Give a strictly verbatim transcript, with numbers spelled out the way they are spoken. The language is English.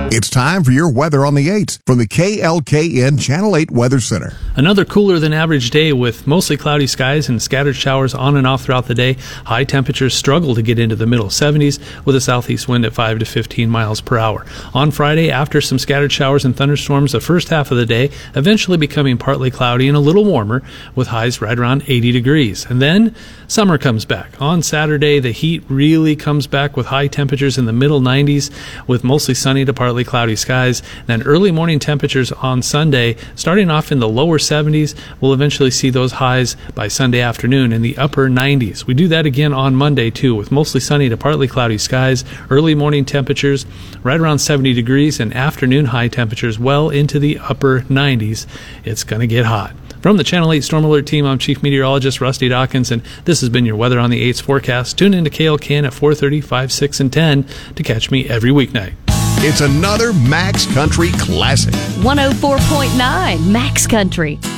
It's time for your weather on the eights from the K L K N Channel eight Weather Center. Another cooler than average day with mostly cloudy skies and scattered showers on and off throughout the day. High temperatures struggle to get into the middle seventies with a southeast wind at five to fifteen miles per hour. On Friday, after some scattered showers and thunderstorms the first half of the day, eventually becoming partly cloudy and a little warmer with highs right around eighty degrees. And then summer comes back. On Saturday, the heat really comes back with high temperatures in the middle nineties with mostly sunny to partly cloudy skies. Then early morning temperatures on Sunday, starting off in the lower seventies, we'll eventually see those highs by Sunday afternoon in the upper nineties. We do that again on Monday too, with mostly sunny to partly cloudy skies, early morning temperatures right around seventy degrees, and afternoon high temperatures well into the upper nineties. It's going to get hot. From the Channel eight Storm Alert team, I'm Chief Meteorologist Rusty Dawkins, and this has been your Weather on the eights forecast. Tune in to K L K N at four thirty, five, six, and ten to catch me every weeknight. It's another Max Country classic. one oh four point nine Max Country.